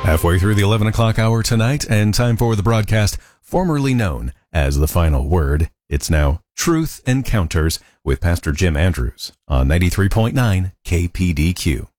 Halfway through the 11 o'clock hour tonight, and time for the broadcast formerly known as The Final Word. It's now Truth Encounters with Pastor Jim Andrews on 93.9 KPDQ.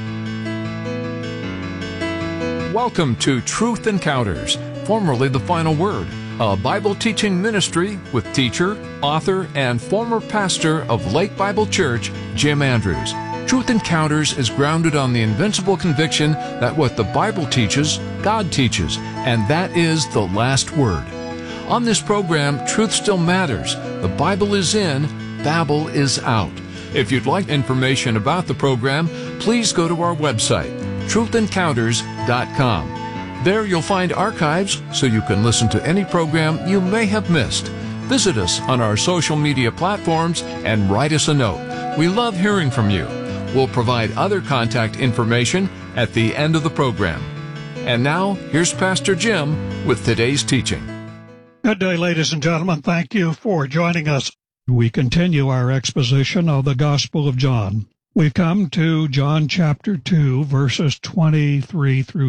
Welcome to Truth Encounters, formerly The Final Word, a Bible teaching ministry with teacher, author, and former pastor of Lake Bible Church, Jim Andrews. Truth Encounters is grounded on the invincible conviction that what the Bible teaches, God teaches, and that is the last word. On this program, truth still matters. The Bible is in, Babel is out. If you'd like information about the program, please go to our website, truthencounters.com. There you'll find archives so you can listen to any program you may have missed. Visit us on our social media platforms and write us a note. We love hearing from you. We'll provide other contact information at the end of the program. And now, here's Pastor Jim with today's teaching. Good day, ladies and gentlemen. Thank you for joining us. We continue our exposition of the Gospel of John. We've come to John chapter 2, verses 23 through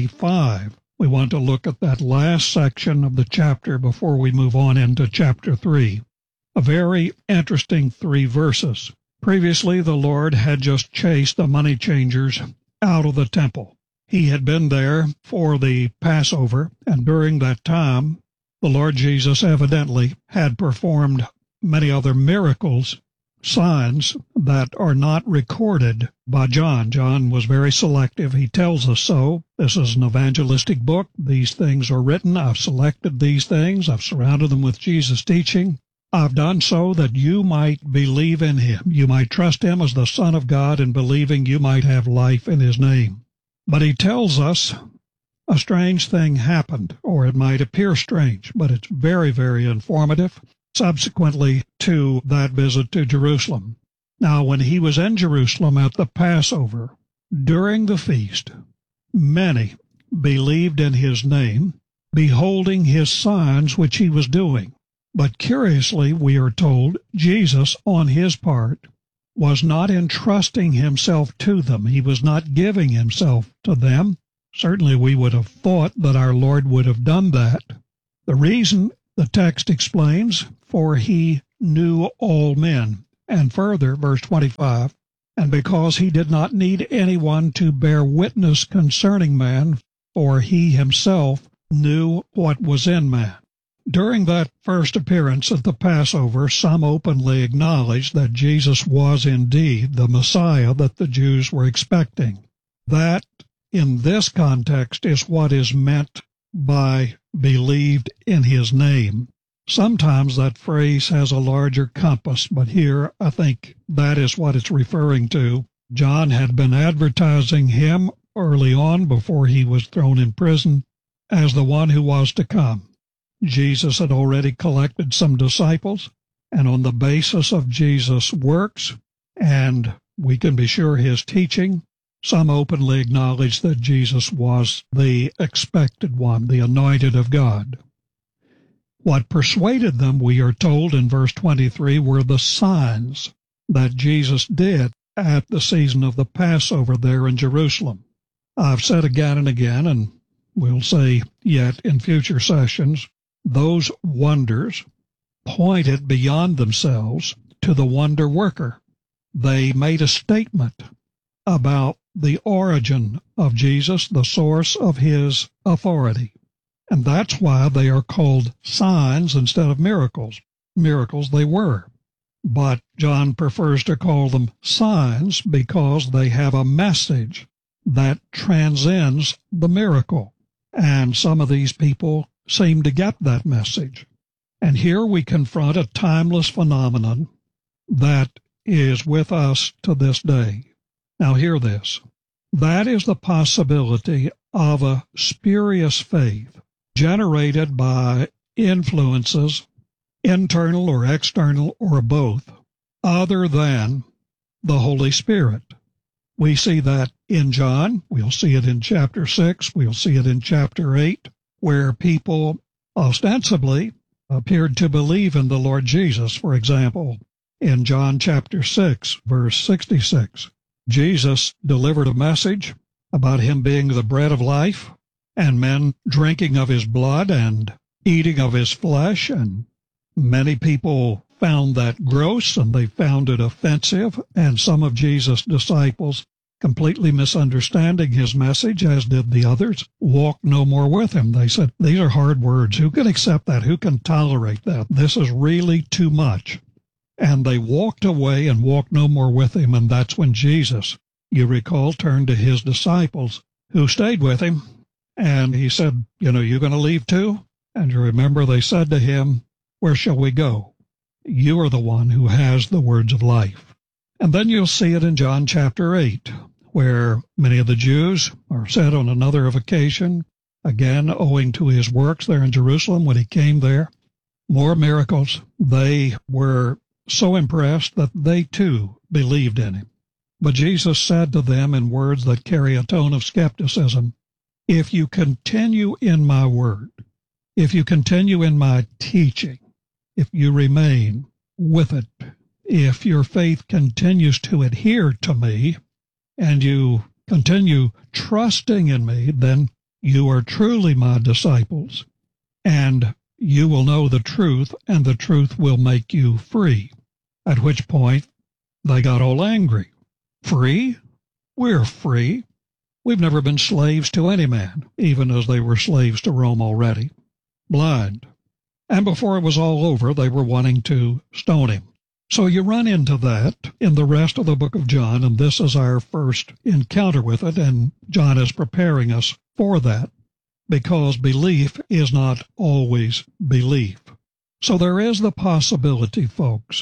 25. We want to look at that last section of the chapter before we move on into chapter 3. A very interesting 3 verses. Previously, the Lord had just chased the money changers out of the temple. He had been there for the Passover, and during that time, the Lord Jesus evidently had performed many other miracles, signs that are not recorded by John. John was very selective. He tells us so. This is an evangelistic book. These things are written. I've selected these things. I've surrounded them with Jesus' teaching. I've done so that you might believe in him. You might trust him as the Son of God, and believing you might have life in his name. But he tells us a strange thing happened, or it might appear strange, but it's very, very informative, subsequently to that visit to Jerusalem. Now, when he was in Jerusalem at the Passover, during the feast, many believed in his name, beholding his signs which he was doing. But curiously, we are told, Jesus, on his part, was not entrusting himself to them. He was not giving himself to them. Certainly, we would have thought that our Lord would have done that. The reason, the text explains, for he knew all men. And further, verse 25, and because he did not need anyone to bear witness concerning man, for he himself knew what was in man. During that first appearance at the Passover, some openly acknowledged that Jesus was indeed the Messiah that the Jews were expecting. That, in this context, is what is meant by believed in his name. Sometimes that phrase has a larger compass, but here I think that is what it's referring to. John had been advertising him early on, before he was thrown in prison, as the one who was to come. Jesus had already collected some disciples, and on the basis of Jesus' works, and we can be sure his teaching, some openly acknowledged that Jesus was the expected one, the anointed of God. What persuaded them, we are told in verse 23, were the signs that Jesus did at the season of the Passover there in Jerusalem. I've said again and again, and we'll say yet in future sessions, those wonders pointed beyond themselves to the wonder worker. They made a statement about the origin of Jesus, the source of his authority. And that's why they are called signs instead of miracles. Miracles they were. But John prefers to call them signs because they have a message that transcends the miracle. And some of these people seem to get that message. And here we confront a timeless phenomenon that is with us to this day. Now hear this. That is the possibility of a spurious faith generated by influences, internal or external or both, other than the Holy Spirit. We see that in John. We'll see it in chapter 6. We'll see it in chapter 8. Where people ostensibly appeared to believe in the Lord Jesus. For example, in John chapter 6, verse 66, Jesus delivered a message about him being the bread of life, and men drinking of his blood and eating of his flesh, and many people found that gross, and they found it offensive, and some of Jesus' disciples, completely misunderstanding his message, as did the others, walked no more with him. They said, these are hard words. Who can accept that? Who can tolerate that? This is really too much. And they walked away and walked no more with him, and that's when Jesus, you recall, turned to his disciples who stayed with him, and he said, you going to leave too? And you remember they said to him, where shall we go? You are the one who has the words of life. And then you'll see it in John chapter 8, where many of the Jews are said on another occasion, again owing to his works there in Jerusalem when he came there, more miracles. They were so impressed that they too believed in him. But Jesus said to them in words that carry a tone of skepticism, if you continue in my word, if you continue in my teaching, if you remain with it, if your faith continues to adhere to me, and you continue trusting in me, then you are truly my disciples, and you will know the truth, and the truth will make you free. At which point they got all angry. Free? We're free. We've never been slaves to any man, even as they were slaves to Rome already. Blind. And before it was all over, they were wanting to stone him. So you run into that in the rest of the book of John, and this is our first encounter with it, and John is preparing us for that, because belief is not always belief. So there is the possibility, folks,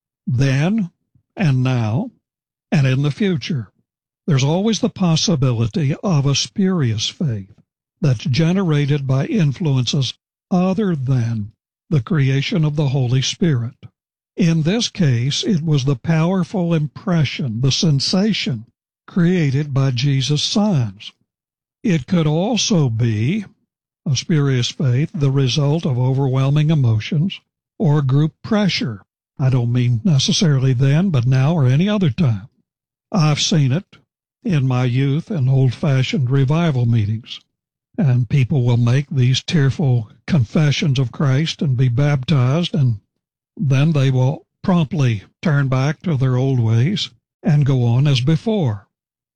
then and now and in the future, there's always the possibility of a spurious faith that's generated by influences other than the creation of the Holy Spirit. In this case, it was the powerful impression, the sensation created by Jesus' signs. It could also be a spurious faith, the result of overwhelming emotions or group pressure. I don't mean necessarily then, but now or any other time. I've seen it in my youth in old-fashioned revival meetings. And people will make these tearful confessions of Christ and be baptized, and then they will promptly turn back to their old ways and go on as before.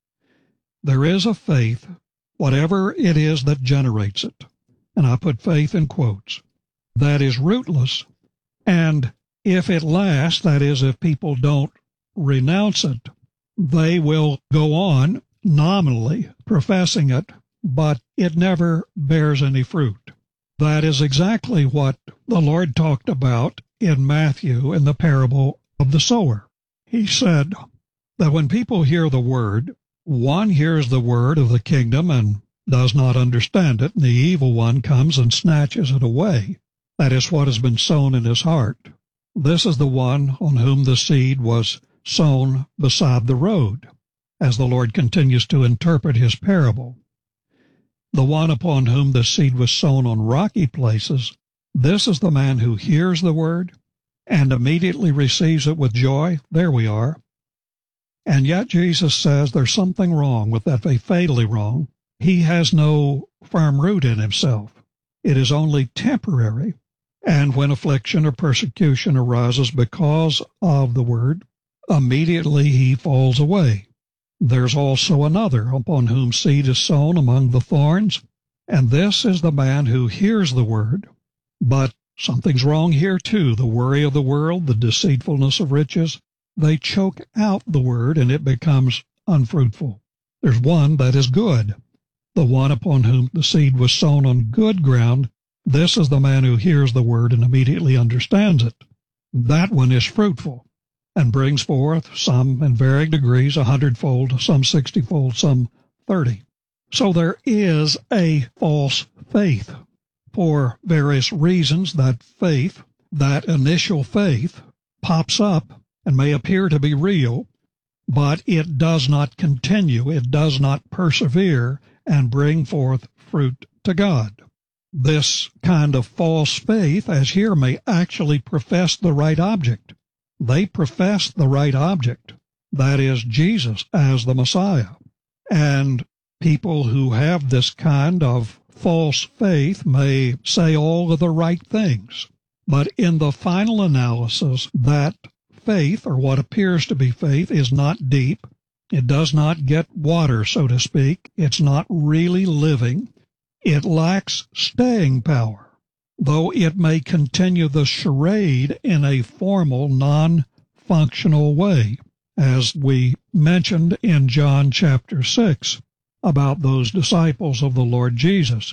There is a faith, whatever it is that generates it, and I put faith in quotes, that is rootless, and if it lasts, that is, if people don't renounce it, they will go on nominally professing it, but it never bears any fruit. That is exactly what the Lord talked about in Matthew in the parable of the sower. He said that when people hear the word, one hears the word of the kingdom and does not understand it, and the evil one comes and snatches it away. That is what has been sown in his heart. This is the one on whom the seed was sown beside the road, as the Lord continues to interpret his parable. The one upon whom the seed was sown on rocky places, this is the man who hears the word and immediately receives it with joy. There we are. And yet Jesus says there's something wrong with that faith, fatally wrong. He has no firm root in himself. It is only temporary. And when affliction or persecution arises because of the word, immediately he falls away. There's also another upon whom seed is sown among the thorns, and this is the man who hears the word. But something's wrong here too. The worry of the world, the deceitfulness of riches, they choke out the word and it becomes unfruitful. There's one that is good, the one upon whom the seed was sown on good ground. This is the man who hears the word and immediately understands it. That one is fruitful and brings forth, some in varying degrees, 100-fold, some 60-fold, some 30. So there is a false faith. For various reasons, that faith, that initial faith, pops up and may appear to be real, but it does not continue, it does not persevere and bring forth fruit to God. This kind of false faith, as here, may actually profess the right object. They profess the right object, that is, Jesus as the Messiah. And people who have this kind of false faith may say all of the right things, but in the final analysis, that faith, or what appears to be faith, is not deep. It does not get water, so to speak. It's not really living. It lacks staying power, though it may continue the charade in a formal, non-functional way, as we mentioned in John chapter 6 about those disciples of the Lord Jesus.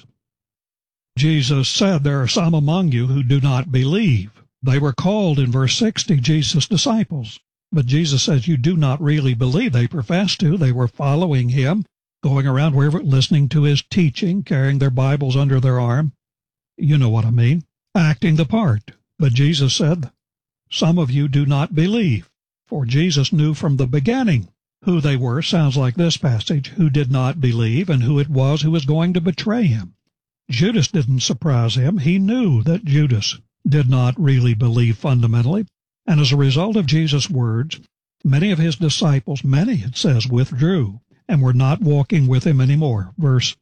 Jesus said, "There are some among you who do not believe." They were called in verse 60 Jesus' disciples. But Jesus says, you do not really believe. They professed to. They were following him, going around wherever, listening to his teaching, carrying their Bibles under their arm. You know what I mean. Acting the part. But Jesus said, some of you do not believe. For Jesus knew from the beginning who they were, sounds like this passage, who did not believe, and who it was who was going to betray him. Judas didn't surprise him. He knew that Judas did not really believe fundamentally. And as a result of Jesus' words, many of his disciples, many, it says, withdrew and were not walking with him anymore. Verse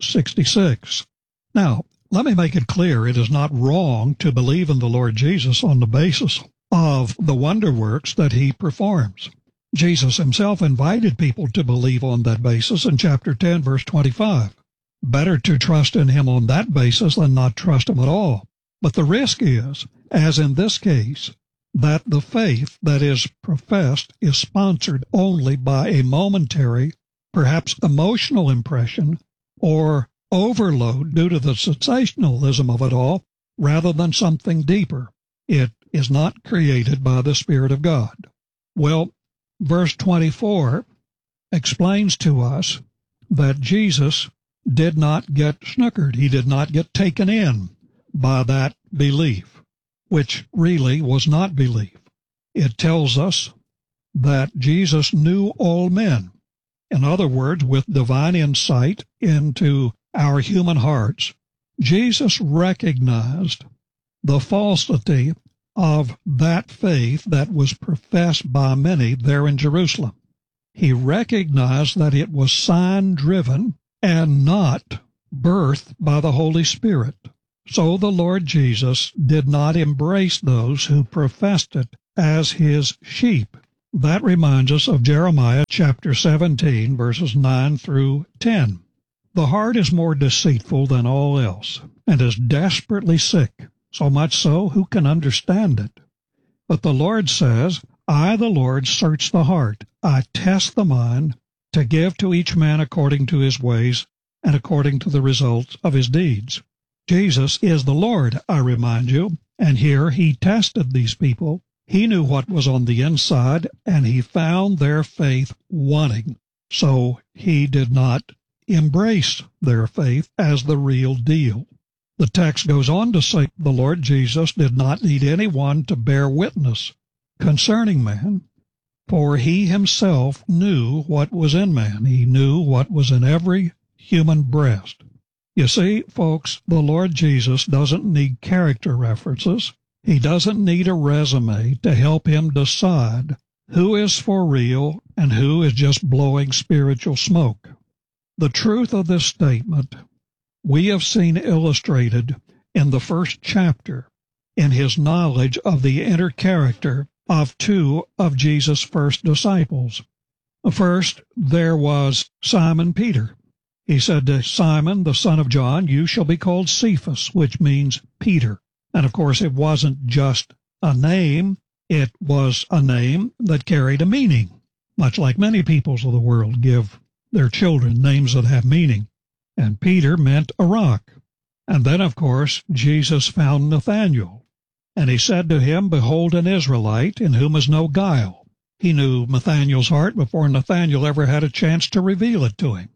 66. Now, let me make it clear, it is not wrong to believe in the Lord Jesus on the basis of the wonder works that he performs. Jesus himself invited people to believe on that basis in chapter 10, verse 25. Better to trust in him on that basis than not trust him at all. But the risk is, as in this case, that the faith that is professed is sponsored only by a momentary, perhaps emotional impression or overload due to the sensationalism of it all, rather than something deeper. It is not created by the Spirit of God. Well, verse 24 explains to us that Jesus did not get snookered. He did not get taken in by that belief, which really was not belief. It tells us that Jesus knew all men. In other words, with divine insight into our human hearts, Jesus recognized the falsity of that faith that was professed by many there in Jerusalem. He recognized that it was sign-driven and not birthed by the Holy Spirit. So the Lord Jesus did not embrace those who professed it as his sheep. That reminds us of Jeremiah chapter 17, verses 9 through 10. The heart is more deceitful than all else, and is desperately sick, so much so, who can understand it? But the Lord says, I, the Lord, search the heart. I test the mind, to give to each man according to his ways, and according to the results of his deeds. Jesus is the Lord, I remind you, and here he tested these people. He knew what was on the inside, and he found their faith wanting. So he did not embrace their faith as the real deal. The text goes on to say the Lord Jesus did not need anyone to bear witness concerning man, for he himself knew what was in man. He knew what was in every human breast. You see, folks, the Lord Jesus doesn't need character references. He doesn't need a resume to help him decide who is for real and who is just blowing spiritual smoke. The truth of this statement we have seen illustrated in the first chapter in his knowledge of the inner character of two of Jesus' first disciples. First, there was Simon Peter. He said to Simon, the son of John, you shall be called Cephas, which means Peter. And of course, it wasn't just a name. It was a name that carried a meaning, much like many peoples of the world give their children names that have meaning. And Peter meant a rock. And then, of course, Jesus found Nathanael. And he said to him, behold, an Israelite in whom is no guile. He knew Nathanael's heart before Nathanael ever had a chance to reveal it to him.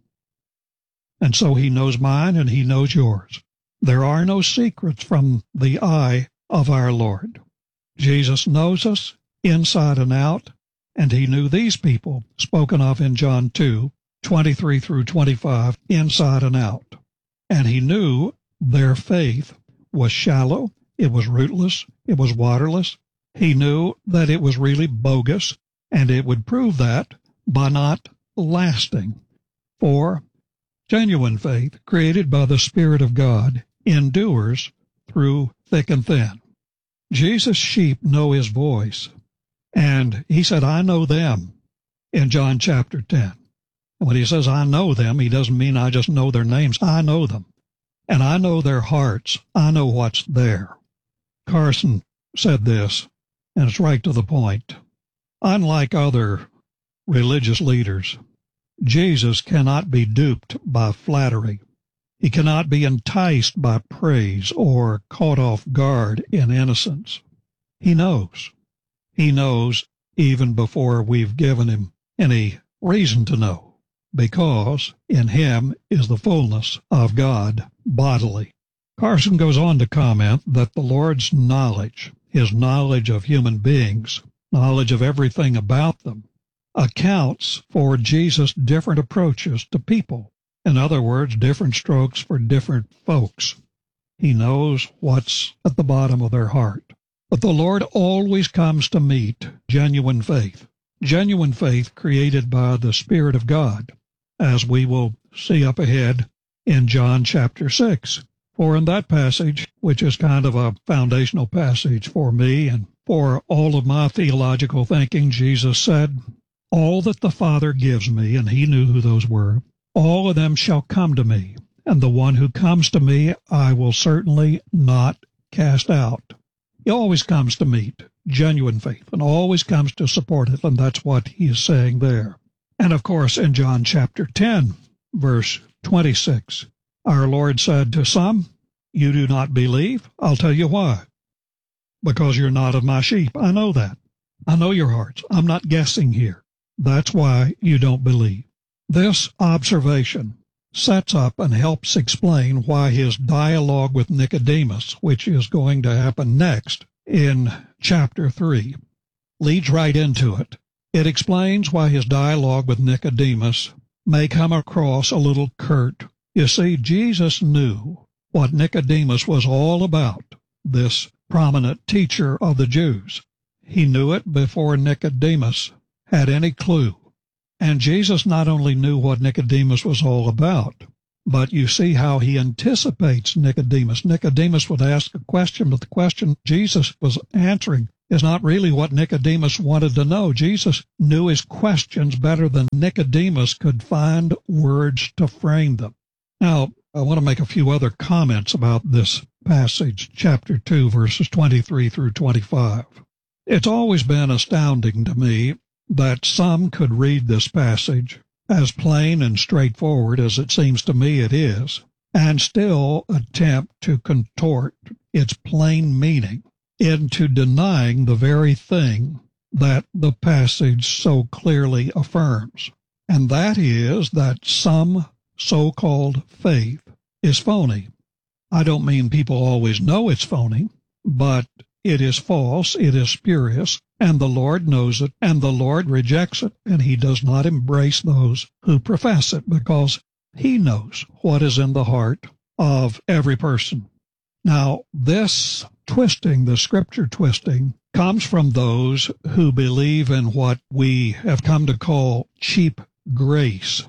And so he knows mine and he knows yours. There are no secrets from the eye of our Lord. Jesus knows us inside and out, and he knew these people, spoken of in John 2, 23 through 25, inside and out. And he knew their faith was shallow, it was rootless, it was waterless. He knew that it was really bogus, and it would prove that by not lasting. For Genuine faith, created by the Spirit of God, endures through thick and thin. Jesus' sheep know his voice, and he said, I know them, in John chapter 10. And when he says, I know them, he doesn't mean I just know their names. I know them, and I know their hearts. I know what's there. Carson said this, and it's right to the point. Unlike other religious leaders, Jesus cannot be duped by flattery. He cannot be enticed by praise or caught off guard in innocence. He knows. He knows even before we've given him any reason to know, because in him is the fullness of God bodily. Carson goes on to comment that the Lord's knowledge, his knowledge of human beings, knowledge of everything about them, accounts for Jesus' different approaches to people. In other words, different strokes for different folks. He knows what's at the bottom of their heart. But the Lord always comes to meet genuine faith created by the Spirit of God, as we will see up ahead in John chapter 6. For in that passage, which is kind of a foundational passage for me and for all of my theological thinking, Jesus said, all that the Father gives me, and he knew who those were, all of them shall come to me, and the one who comes to me I will certainly not cast out. He always comes to meet genuine faith and always comes to support it, and that's what he is saying there. And of course, in John chapter 10, verse 26, our Lord said to some, you do not believe? I'll tell you why. Because you're not of my sheep. I know that. I know your hearts. I'm not guessing here. That's why you don't believe. This observation sets up and helps explain why his dialogue with Nicodemus, which is going to happen next in chapter 3, leads right into it. It explains why his dialogue with Nicodemus may come across a little curt. You see, Jesus knew what Nicodemus was all about, this prominent teacher of the Jews. He knew it before Nicodemus had any clue. And Jesus not only knew what Nicodemus was all about, but you see how he anticipates Nicodemus. Nicodemus would ask a question, but the question Jesus was answering is not really what Nicodemus wanted to know. Jesus knew his questions better than Nicodemus could find words to frame them. Now, I want to make a few other comments about this passage, chapter 2, verses 23 through 25. It's always been astounding to me that some could read this passage as plain and straightforward as it seems to me it is, and still attempt to contort its plain meaning into denying the very thing that the passage so clearly affirms, and that is that some so-called faith is phony. I don't mean people always know it's phony, but it is false, it is spurious, and the Lord knows it, and the Lord rejects it, and he does not embrace those who profess it, because he knows what is in the heart of every person. Now, this twisting, the scripture twisting, comes from those who believe in what we have come to call cheap grace.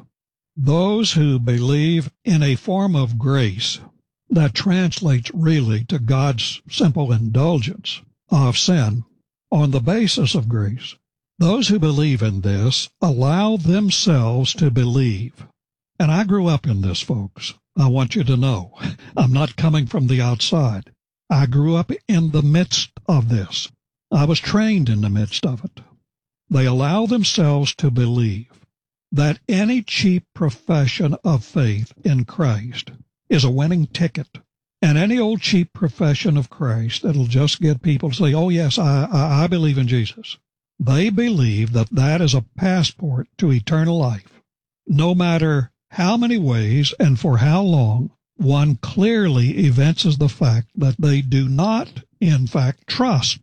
Those who believe in a form of grace that translates really to God's simple indulgence of sin on the basis of grace. Those who believe in this allow themselves to believe. And I grew up in this, folks. I want you to know. I'm not coming from the outside. I grew up in the midst of this. I was trained in the midst of it. They allow themselves to believe that any cheap profession of faith in Christ is a winning ticket. And any old cheap profession of Christ that'll just get people to say, oh, yes, I believe in Jesus. They believe that that is a passport to eternal life. No matter how many ways and for how long, one clearly evinces the fact that they do not, in fact, trust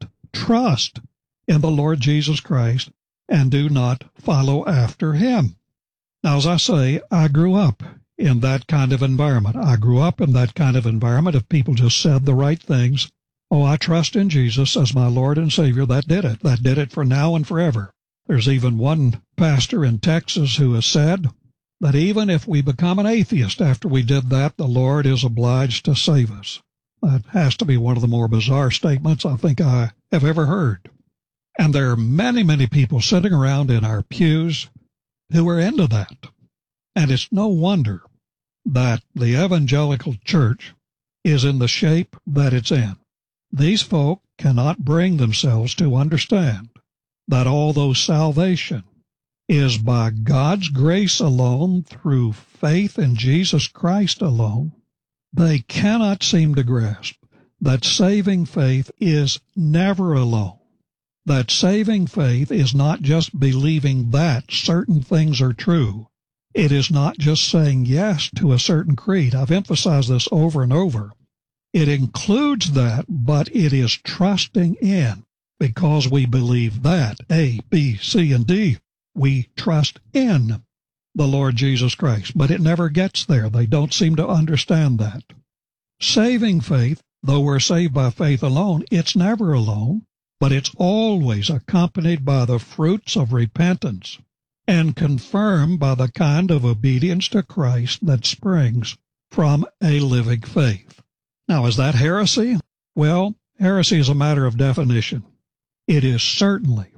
in the Lord Jesus Christ and do not follow after him. Now, as I say, I grew up in that kind of environment. I grew up in that kind of environment. If people just said the right things, oh, I trust in Jesus as my Lord and Savior, that did it. That did it for now and forever. There's even one pastor in Texas who has said, that even if we become an atheist after we did that, the Lord is obliged to save us. That has to be one of the more bizarre statements I think I have ever heard. And there are many, many people sitting around in our pews who are into that. And it's no wonder that the evangelical church is in the shape that it's in. These folk cannot bring themselves to understand that although salvation is by God's grace alone, through faith in Jesus Christ alone, they cannot seem to grasp that saving faith is never alone. That saving faith is not just believing that certain things are true. It is not just saying yes to a certain creed. I've emphasized this over and over. It includes that, but it is trusting in, because we believe that, A, B, C, and D. We trust in the Lord Jesus Christ, but it never gets there. They don't seem to understand that. Saving faith, though we're saved by faith alone, it's never alone, but it's always accompanied by the fruits of repentance and confirmed by the kind of obedience to Christ that springs from a living faith. Now, is that heresy? Well, heresy is a matter of definition. It is certainly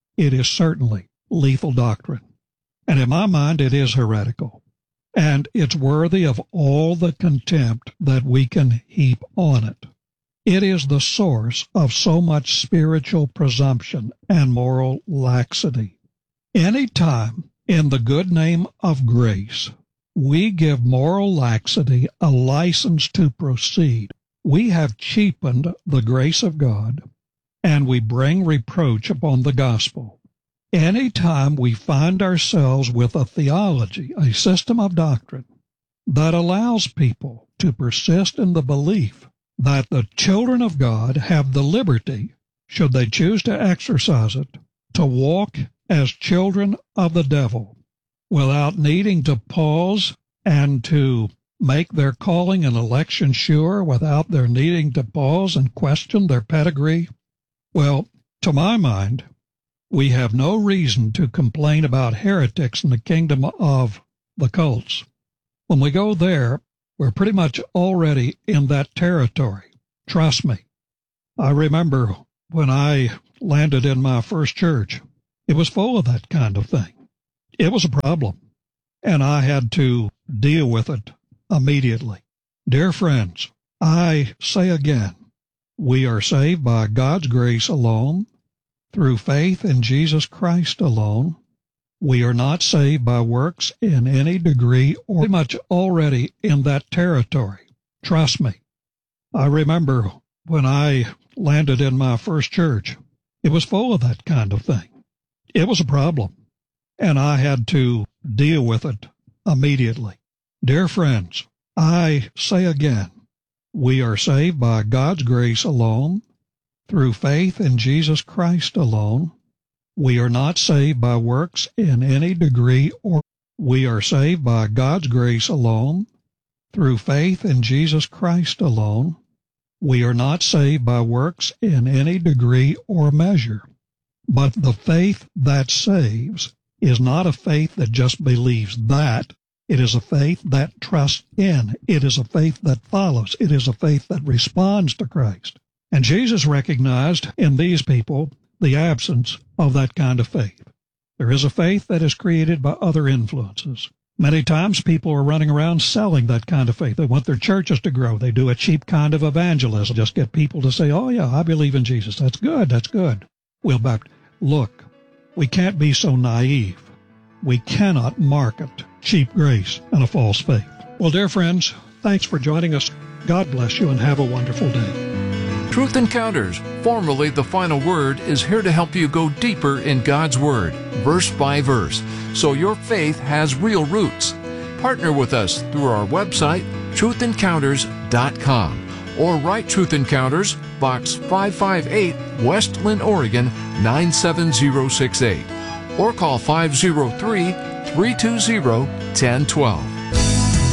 lethal doctrine. And in my mind, it is heretical. And it's worthy of all the contempt that we can heap on it. It is the source of so much spiritual presumption and moral laxity. Any time in the good name of grace we give moral laxity a license to proceed, we have cheapened the grace of God, and we bring reproach upon the gospel. Any time we find ourselves with a theology, a system of doctrine, that allows people to persist in the belief that the children of God have the liberty, should they choose to exercise it, to walk as children of the devil without needing to pause and to make their calling and election sure, without their needing to pause and question their pedigree. Well, to my mind, we have no reason to complain about heretics in the kingdom of the cults. When we go there, we're pretty much already in that territory. Trust me. I remember when I landed in my first church, it was full of that kind of thing. It was a problem, and I had to deal with it immediately. Dear friends, I say again, we are saved by God's grace alone, through faith in Jesus Christ alone. We are not saved by works in any degree, or pretty much already in that territory. Trust me. I remember when I landed in my first church, it was full of that kind of thing. It was a problem, and I had to deal with it immediately. Dear friends, I say again, we are saved by God's grace alone, through faith in Jesus Christ alone. We are not saved by works in any degree, or we are saved by God's grace alone, through faith in Jesus Christ alone. We are not saved by works in any degree or measure. But the faith that saves is not a faith that just believes that. It is a faith that trusts in. It is a faith that follows. It is a faith that responds to Christ. And Jesus recognized in these people the absence of that kind of faith. There is a faith that is created by other influences. Many times people are running around selling that kind of faith. They want their churches to grow. They do a cheap kind of evangelism. Just get people to say, oh yeah, I believe in Jesus. That's good. That's good. Well, but look, we can't be so naive. We cannot market cheap grace and a false faith. Well, dear friends, thanks for joining us. God bless you and have a wonderful day. Truth Encounters, formerly The Final Word, is here to help you go deeper in God's Word, verse by verse, so your faith has real roots. Partner with us through our website, truthencounters.com, or write Truth Encounters, Box 558, West Linn, Oregon 97068, or call 503-320-1012.